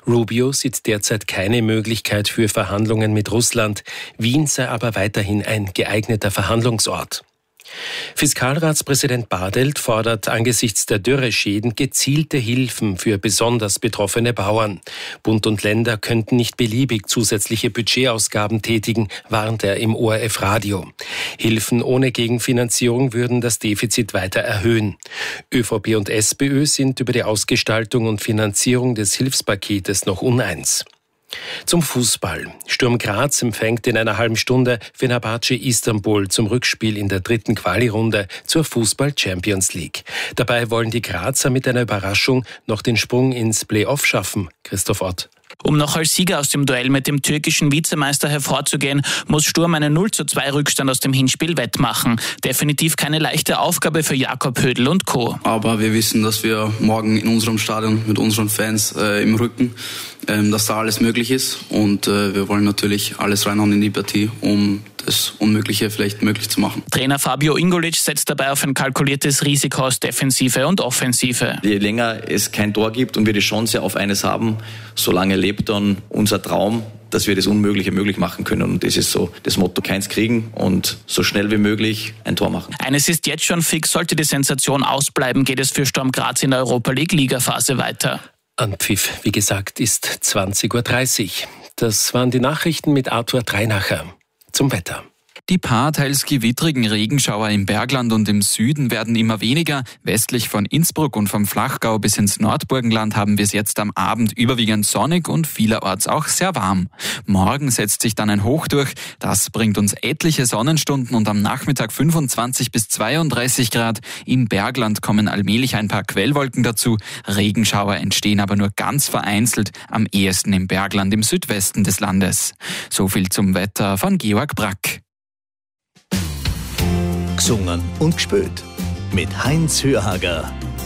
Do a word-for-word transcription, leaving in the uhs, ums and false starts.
Rubio sieht derzeit keine Möglichkeit für Verhandlungen mit Russland. Wien sei aber weiterhin ein geeigneter Verhandlungsort. Fiskalratspräsident Bartelt fordert angesichts der Dürreschäden gezielte Hilfen für besonders betroffene Bauern. Bund und Länder könnten nicht beliebig zusätzliche Budgetausgaben tätigen, warnt er im O R F-Radio. Hilfen ohne Gegenfinanzierung würden das Defizit weiter erhöhen. ÖVP und SPÖ sind über die Ausgestaltung und Finanzierung des Hilfspaketes noch uneins. Zum Fußball. Sturm Graz empfängt in einer halben Stunde Fenerbahce Istanbul zum Rückspiel in der dritten Quali-Runde zur Fußball-Champions League. Dabei wollen die Grazer mit einer Überraschung noch den Sprung ins Play-Off schaffen. Christoph Ott. Um noch als Sieger aus dem Duell mit dem türkischen Vizemeister hervorzugehen, muss Sturm einen null zu zwei Rückstand aus dem Hinspiel wettmachen. Definitiv keine leichte Aufgabe für Jakob Hödl und Co. Aber wir wissen, dass wir morgen in unserem Stadion mit unseren Fans äh, im Rücken, ähm, dass da alles möglich ist. Und äh, wir wollen natürlich alles reinhauen in die Partie, um das Unmögliche vielleicht möglich zu machen. Trainer Fabio Ingolic setzt dabei auf ein kalkuliertes Risiko aus Defensive und Offensive. Je länger es kein Tor gibt und wir die Chance auf eines haben, solange lebt dann unser Traum, dass wir das Unmögliche möglich machen können. Und das ist so das Motto, keins kriegen und so schnell wie möglich ein Tor machen. Eines ist jetzt schon fix, sollte die Sensation ausbleiben, geht es für Sturm Graz in der Europa League Ligaphase weiter. Anpfiff, wie gesagt, ist zwanzig Uhr dreißig. Das waren die Nachrichten mit Arthur Dreinacher. Zum Wetter. Die paarteils gewittrigen Regenschauer im Bergland und im Süden werden immer weniger. Westlich von Innsbruck und vom Flachgau bis ins Nordburgenland haben wir es jetzt am Abend überwiegend sonnig und vielerorts auch sehr warm. Morgen setzt sich dann ein Hoch durch. Das bringt uns etliche Sonnenstunden und am Nachmittag fünfundzwanzig bis zweiunddreißig Grad. Im Bergland kommen allmählich ein paar Quellwolken dazu. Regenschauer entstehen aber nur ganz vereinzelt, am ehesten im Bergland im Südwesten des Landes. So viel zum Wetter von Georg Brack. Gesungen und gespielt mit Heinz Hörhager.